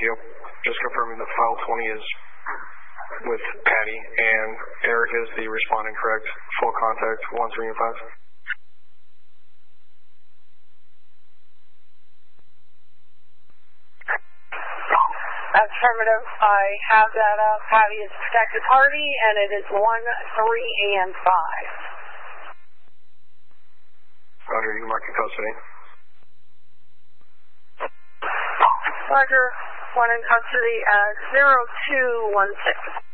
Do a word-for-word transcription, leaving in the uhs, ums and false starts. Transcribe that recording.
you. Just confirming that file twenty is with Patty, and Eric is the responding correct. Full contact, one three and five. Affirmative. I have that up. Patty is protected party, and it is one, three, and five. Roger, you mark your custody. Roger, one in custody at zero two one six.